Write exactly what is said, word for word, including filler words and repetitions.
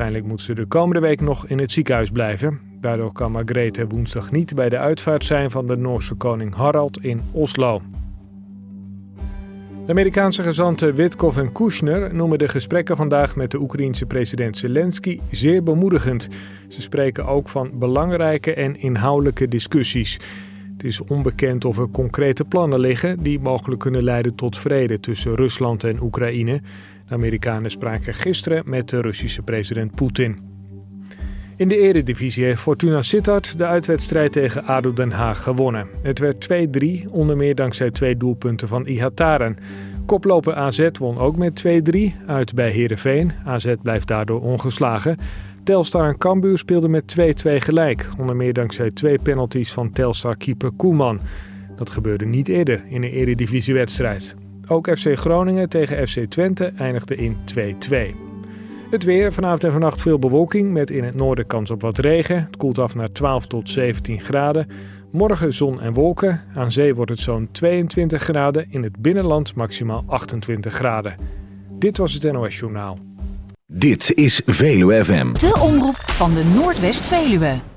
Waarschijnlijk moet ze de komende week nog in het ziekenhuis blijven. Daardoor kan Margrethe woensdag niet bij de uitvaart zijn van de Noorse koning Harald in Oslo. De Amerikaanse gezanten Witkoff en Kushner noemen de gesprekken vandaag met de Oekraïense president Zelensky zeer bemoedigend. Ze spreken ook van belangrijke en inhoudelijke discussies. Het is onbekend of er concrete plannen liggen die mogelijk kunnen leiden tot vrede tussen Rusland en Oekraïne. De Amerikanen spraken gisteren met de Russische president Poetin. In de eredivisie heeft Fortuna Sittard de uitwedstrijd tegen A D O Den Haag gewonnen. Het werd twee drie, onder meer dankzij twee doelpunten van Ihataren. Koploper A Z won ook met twee drie, uit bij Heerenveen. A Z blijft daardoor ongeslagen. Telstar en Cambuur speelden met twee twee gelijk, onder meer dankzij twee penalties van Telstar-keeper Koeman. Dat gebeurde niet eerder in een eredivisiewedstrijd. Ook F C Groningen tegen F C Twente eindigde in twee twee. Het weer, vanavond en vannacht veel bewolking met in het noorden kans op wat regen. Het koelt af naar twaalf tot zeventien graden. Morgen zon en wolken. Aan zee wordt het zo'n tweeëntwintig graden. In het binnenland maximaal achtentwintig graden. Dit was het N O S Journaal. Dit is Veluwe F M. De omroep van de Noordwest-Veluwe.